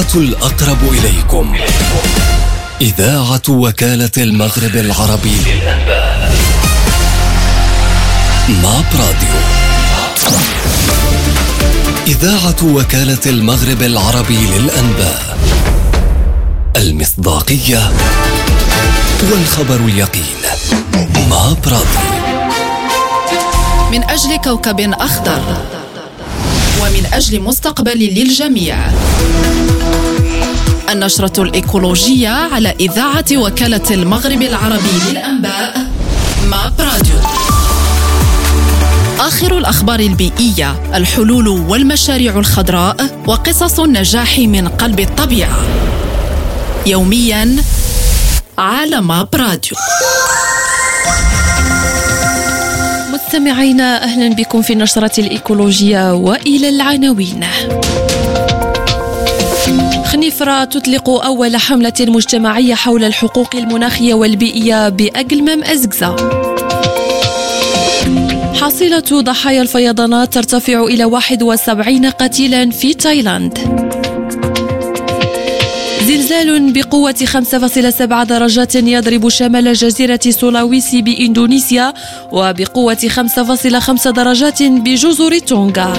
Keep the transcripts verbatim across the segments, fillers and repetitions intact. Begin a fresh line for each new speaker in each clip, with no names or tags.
الأقرب إليكم. إذاعة وكالة المغرب العربي للأنباء. ماب راديو. إذاعة وكالة المغرب العربي للأنباء. المصداقية والخبر اليقين. ماب راديو.
من أجل كوكب أخضر ومن أجل مستقبل للجميع. النشرة الإيكولوجية على إذاعة وكالة المغرب العربي للأنباء. ماب راديو. آخر الأخبار البيئية، الحلول والمشاريع الخضراء وقصص النجاح من قلب الطبيعة. يومياً على ماب راديو.
مستمعينا، أهلا بكم في النشرة الإيكولوجية وإلى العناوين. خنيفرة تطلق أول حملة مجتمعية حول الحقوق المناخية والبيئية بأقلمم أزقزة. حصيلة ضحايا الفيضانات ترتفع إلى واحد وسبعين قتيلا في تايلاند. زلزال بقوة خمسة فاصلة سبعة درجات يضرب شمال جزيرة سولاويسي بإندونيسيا، وبقوة خمسة فاصلة خمسة درجات بجزر تونغا.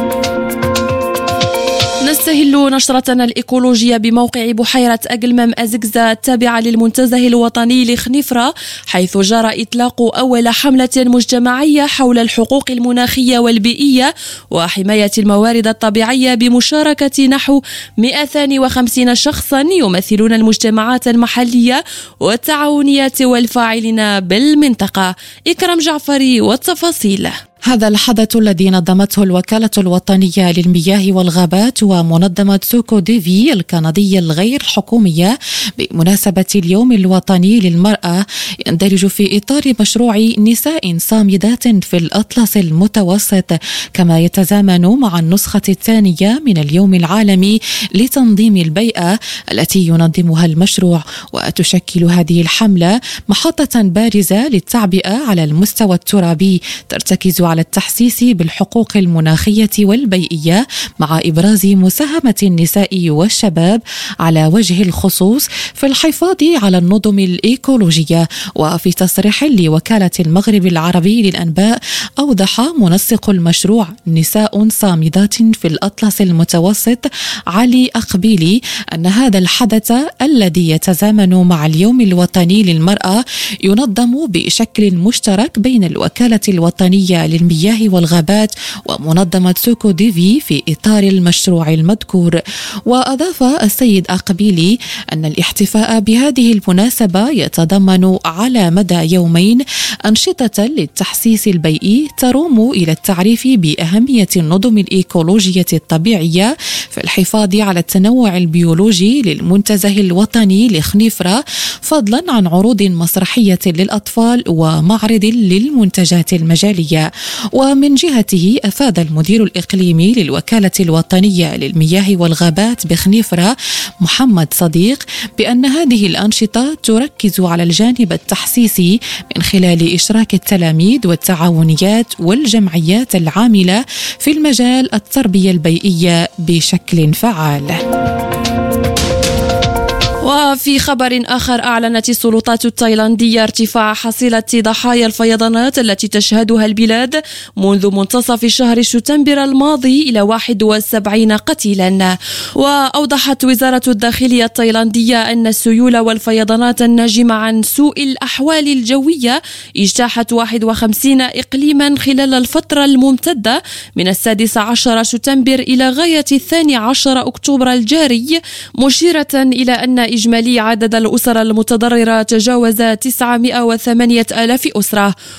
نستهل نشرتنا الإيكولوجية بموقع بحيرة أقلمم أزقزة التابعة للمنتزه الوطني لخنيفرة، حيث جرى إطلاق أول حملة مجتمعية حول الحقوق المناخية والبيئية وحماية الموارد الطبيعية بمشاركة نحو مئتين وخمسين شخصا يمثلون المجتمعات المحلية والتعاونيات والفاعلين بالمنطقة. إكرام جعفري والتفاصيل.
هذا الحدث الذي نظمته الوكالة الوطنية للمياه والغابات ومنظمة سوكو ديفي الكندية الغير حكومية بمناسبة اليوم الوطني للمرأة يندرج في إطار مشروع نساء صامدات في الأطلس المتوسط، كما يتزامن مع النسخة الثانية من اليوم العالمي لتنظيم البيئة التي ينظمها المشروع. وتشكل هذه الحملة محطة بارزة للتعبئة على المستوى الترابي ترتكز على التحسيس بالحقوق المناخية والبيئية، مع إبراز مساهمة النساء والشباب على وجه الخصوص في الحفاظ على النظم الإيكولوجية. وفي تصريح لوكالة المغرب العربي للأنباء، أوضح منسق المشروع نساء صامدات في الأطلس المتوسط علي أقبيلي أن هذا الحدث الذي يتزامن مع اليوم الوطني للمرأة ينظم بشكل مشترك بين الوكالة الوطنية للمياه والغابات ومنظمة سوكو ديفي في إطار المشروع المذكور. وأضاف السيد أقبيلي أن الاحتفاء بهذه المناسبة يتضمن على مدى يومين أنشطة للتحسيس البيئي تروم إلى التعريف بأهمية النظم الإيكولوجية الطبيعية في الحفاظ على التنوع البيولوجي للمنتزه الوطني لخنيفرة، فضلا عن عروض مسرحية للأطفال ومعرض للمنتجات المجالية. ومن جهته أفاد المدير الإقليمي للوكالة الوطنية للمياه والغابات بخنيفرة محمد صديق بأن هذه الأنشطة تركز على الجانب التحسيسي من خلال إشراك التلاميذ والتعاونيات والجمعيات العاملة في المجال التربية البيئية بشكل فعال.
وفي خبر آخر، أعلنت السلطات التايلاندية ارتفاع حصيلة ضحايا الفيضانات التي تشهدها البلاد منذ منتصف شهر سبتمبر الماضي إلى واحد وسبعين قتيلا. وأوضحت وزارة الداخلية التايلاندية أن السيول والفيضانات الناجمة عن سوء الأحوال الجوية اجتاحت واحد وخمسين إقليما خلال الفترة الممتدة من السادس عشر سبتمبر إلى غاية الثاني عشر أكتوبر الجاري، مشيرة إلى أن إجمالي عدد الأسر المتضررة تجاوز تسعمائة وثمانية آلاف أسرة.